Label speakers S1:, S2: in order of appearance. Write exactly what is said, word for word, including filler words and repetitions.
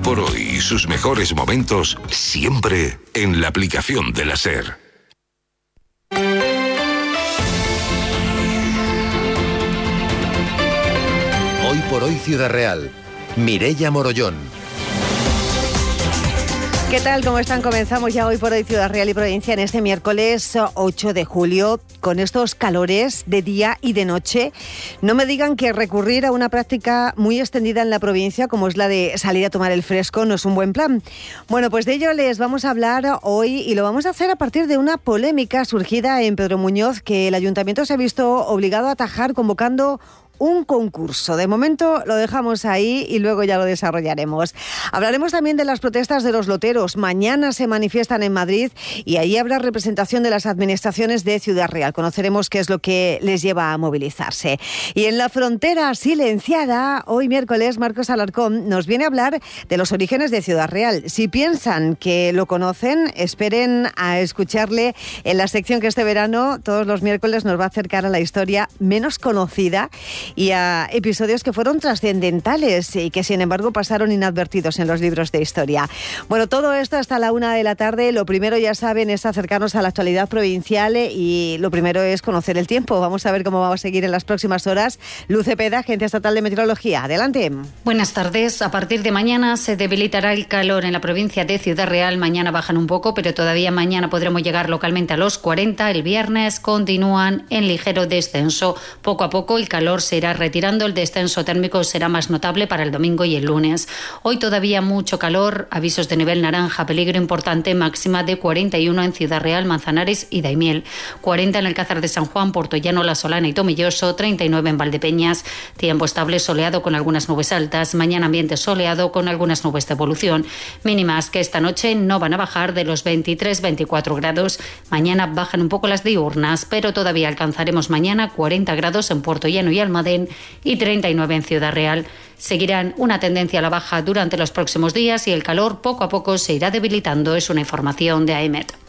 S1: por hoy y sus mejores momentos siempre en la aplicación de la SER.
S2: Hoy por hoy Ciudad Real. Mireia Morollón.
S3: ¿Qué tal? ¿Cómo están? Comenzamos ya hoy por hoy Ciudad Real y Provincia en este miércoles ocho de julio con estos calores de día y de noche. No me digan que recurrir a una práctica muy extendida en la provincia como es la de salir a tomar el fresco no es un buen plan. Bueno, pues de ello les vamos a hablar hoy y lo vamos a hacer a partir de una polémica surgida en Pedro Muñoz que el Ayuntamiento se ha visto obligado a atajar convocando un concurso. De momento lo dejamos ahí y luego ya lo desarrollaremos. Hablaremos también de las protestas de los loteros. Mañana se manifiestan en Madrid y ahí habrá representación de las administraciones de Ciudad Real. Conoceremos qué es lo que les lleva a movilizarse. Y en la frontera silenciada, hoy miércoles, Marcos Alarcón nos viene a hablar de los orígenes de Ciudad Real. Si piensan que lo conocen, esperen a escucharle en la sección que este verano, todos los miércoles, nos va a acercar a la historia menos conocida y a episodios que fueron trascendentales y que sin embargo pasaron inadvertidos en los libros de historia. Bueno, todo esto hasta la una de la tarde. Lo primero, ya saben, es acercarnos a la actualidad provincial y lo primero es conocer el tiempo. Vamos a ver cómo vamos a seguir en las próximas horas. Luz Cepeda, Agencia Estatal de Meteorología. Adelante.
S4: Buenas tardes. A partir de mañana se debilitará el calor en la provincia de Ciudad Real. Mañana bajan un poco, pero todavía mañana podremos llegar localmente a los cuarenta. El viernes continúan en ligero descenso. Poco a poco el calor se irá retirando, el descenso térmico será más notable para el domingo y el lunes. Hoy todavía mucho calor, avisos de nivel naranja, peligro importante, máxima de cuarenta y uno en Ciudad Real, Manzanares y Daimiel, cuarenta en Alcázar de San Juan, Portollano, La Solana y Tomelloso, treinta y nueve en Valdepeñas. Tiempo estable soleado con algunas nubes altas, mañana ambiente soleado con algunas nubes de evolución, mínimas que esta noche no van a bajar de los veintitrés a veinticuatro grados, mañana bajan un poco las diurnas, pero todavía alcanzaremos mañana cuarenta grados en Puertollano y Almadén y treinta y nueve en Ciudad Real. Seguirán una tendencia a la baja durante los próximos días y el calor poco a poco se irá debilitando. Es una información de AEMET.